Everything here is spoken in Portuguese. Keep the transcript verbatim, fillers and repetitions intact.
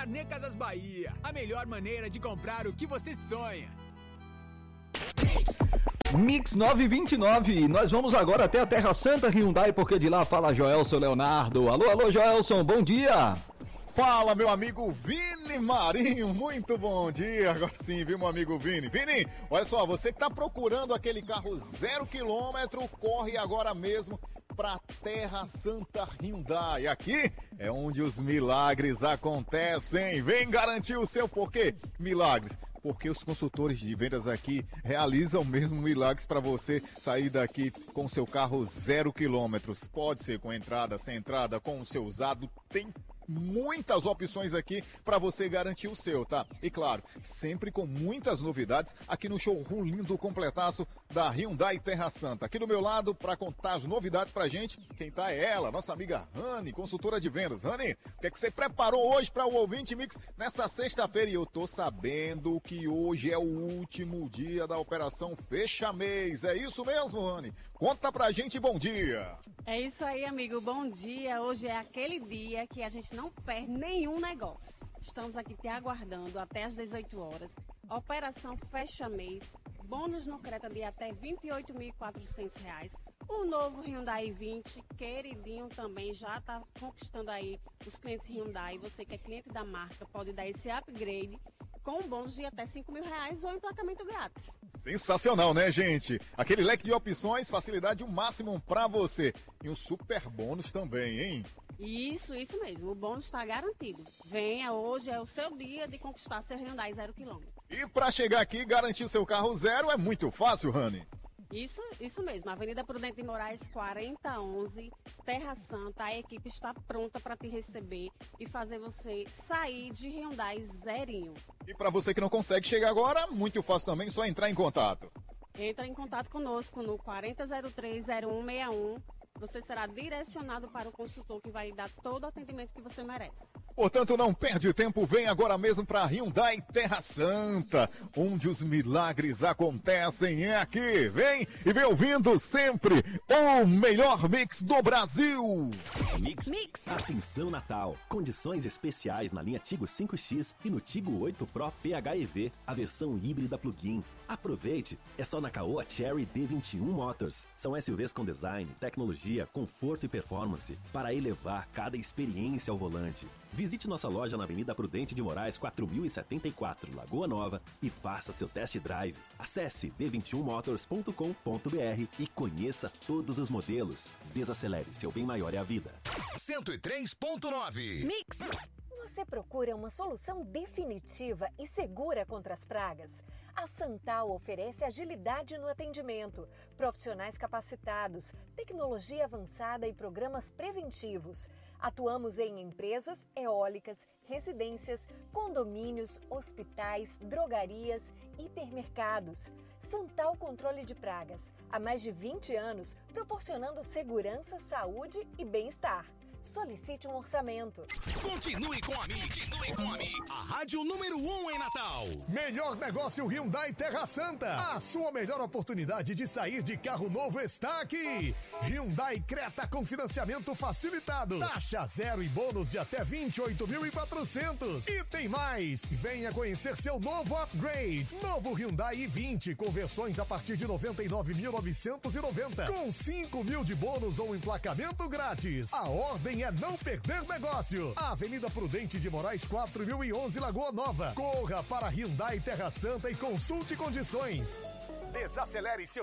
Carnê Casas Bahia, a melhor maneira de comprar o que você sonha. Mix nove vinte e nove, nós vamos agora até a Terra Santa Hyundai, porque de lá fala Joelson Leonardo. Alô, alô, Joelson, bom dia! Fala, meu amigo Vini Marinho, muito bom dia. Agora sim, viu, meu amigo Vini? Vini, olha só, você que tá procurando aquele carro zero quilômetro, corre agora mesmo pra Terra Santa Hyundai. Aqui é onde os milagres acontecem. Vem garantir o seu porquê. Milagres. Porque os consultores de vendas aqui realizam mesmo milagres para você sair daqui com seu carro zero quilômetros. Pode ser com entrada, sem entrada, com o seu usado, tem muitas opções aqui para você garantir o seu, tá? E claro, sempre com muitas novidades aqui no showroom lindo completaço da Hyundai Terra Santa. Aqui do meu lado, para contar as novidades pra gente, quem tá é ela, nossa amiga Rani, consultora de vendas. Rani, o que é que você preparou hoje para o Ouvinte Mix nessa sexta-feira? E eu tô sabendo que hoje é o último dia da operação Fecha Mês. É isso mesmo, Rani? Conta pra gente, bom dia! É isso aí, amigo, bom dia. Hoje é aquele dia que a gente não perde nenhum negócio. Estamos aqui te aguardando até às dezoito horas. Operação Fecha Mês, bônus no Creta de até vinte e oito mil e quatrocentos reais. O novo Hyundai vinte, queridinho também, já está conquistando aí os clientes Hyundai. Você que é cliente da marca pode dar esse upgrade com um bônus de até cinco mil reais ou emplacamento grátis. Sensacional, né, gente? Aquele leque de opções, facilidade o máximo para você. E um super bônus também, hein? Isso, isso mesmo. O bônus está garantido. Venha, hoje é o seu dia de conquistar seu Hyundai zero quilômetro. E para chegar aqui e garantir o seu carro zero é muito fácil, Rani. Isso, isso mesmo. Avenida Prudente de Moraes, quarenta onze, Terra Santa. A equipe está pronta para te receber e fazer você sair de Hyundai zerinho. E para você que não consegue chegar agora, muito fácil também, só entrar em contato. Entra em contato conosco no quarenta zero três zero um seis um. Você será direcionado para o consultor que vai lhe dar todo o atendimento que você merece. Portanto, não perde tempo, vem agora mesmo para Hyundai Terra Santa, onde os milagres acontecem. É aqui, vem e vem ouvindo sempre o melhor mix do Brasil. Mix. Mix. Atenção Natal, condições especiais na linha Tigo cinco X e no Tigo oito Pro P H E V, a versão híbrida plug-in. Aproveite, é só na Caoa Chery D vinte e um Motors. São S U Vs com design, tecnologia, conforto e performance para elevar cada experiência ao volante. Visite nossa loja na Avenida Prudente de Moraes quatro mil e setenta e quatro, Lagoa Nova, e faça seu test drive. Acesse d vinte e um motors ponto com ponto b r e conheça todos os modelos. Desacelere, seu bem maior é a vida. cento e três ponto nove Mix. Você procura uma solução definitiva e segura contra as pragas? A Santal oferece agilidade no atendimento, profissionais capacitados, tecnologia avançada e programas preventivos. Atuamos em empresas, eólicas, residências, condomínios, hospitais, drogarias, hipermercados. Santal Controle de Pragas. Há mais de vinte anos, proporcionando segurança, saúde e bem-estar. Solicite um orçamento. Continue com a Mix. Continue com a Mix. A rádio número um em Natal. Melhor negócio Hyundai Terra Santa. A sua melhor oportunidade de sair de carro novo está aqui. Hyundai Creta com financiamento facilitado. Taxa zero e bônus de até vinte e oito mil e quatrocentos. E tem mais. Venha conhecer seu novo upgrade. Novo Hyundai i vinte com versões a partir de noventa e nove mil novecentos e noventa. Com cinco mil de bônus ou emplacamento grátis. A ordem é não perder negócio. Avenida Prudente de Moraes quatro mil e onze, Lagoa Nova. Corra para Hyundai Terra Santa e consulte condições. Desacelere seu